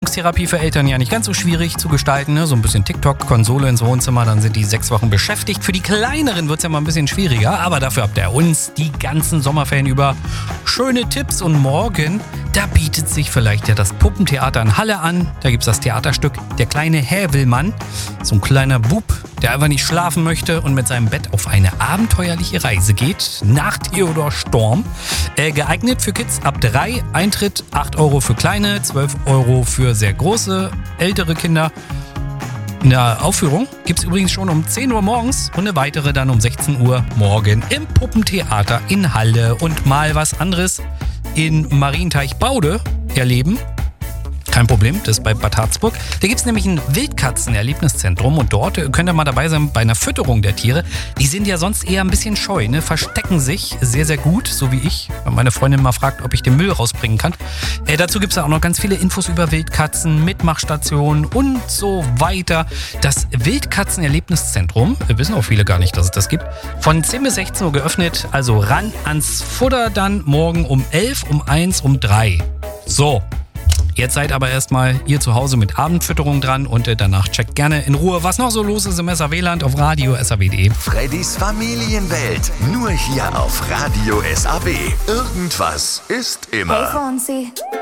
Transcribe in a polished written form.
Entspannungstherapie für Eltern ja nicht ganz so schwierig zu gestalten. Ne? So ein bisschen TikTok, Konsole ins Wohnzimmer, dann sind die 6 Wochen beschäftigt. Für die Kleineren wird es ja mal ein bisschen schwieriger, aber dafür habt ihr uns die ganzen Sommerferien über schöne Tipps. Und morgen, da bietet sich vielleicht ja das Puppentheater in Halle an. Da gibt es das Theaterstück Der kleine Häwelmann. So ein kleiner Bub, der einfach nicht schlafen möchte und mit seinem Bett auf eine abenteuerliche Reise geht. Nach Theodor Storm. Geeignet für Kids ab 3. Eintritt 8 € für kleine, 12 € für sehr große, ältere Kinder. Eine Aufführung gibt es übrigens schon um 10 Uhr morgens und eine weitere dann um 16 Uhr morgen im Puppentheater in Halle. Und mal was anderes in Marienteich-Baude erleben. Kein Problem, das ist bei Bad Harzburg. Da gibt es nämlich ein Wildkatzen-Erlebniszentrum und dort könnt ihr mal dabei sein bei einer Fütterung der Tiere. Die sind ja sonst eher ein bisschen scheu, ne? Verstecken sich sehr, sehr gut, so wie ich. Wenn meine Freundin mal fragt, ob ich den Müll rausbringen kann. Dazu gibt es auch noch ganz viele Infos über Wildkatzen, Mitmachstationen und so weiter. Das Wildkatzen-Erlebniszentrum, wissen auch viele gar nicht, dass es das gibt, von 10 bis 16 Uhr geöffnet, also ran ans Futter dann morgen um 11, um 1, um 3. So. Jetzt seid aber erstmal ihr zu Hause mit Abendfütterung dran und danach checkt gerne in Ruhe, was noch so los ist im SAW-Land auf Radio SAW.de. Freddys Familienwelt, nur hier auf Radio SAW. Irgendwas ist immer. Hey Fonsi.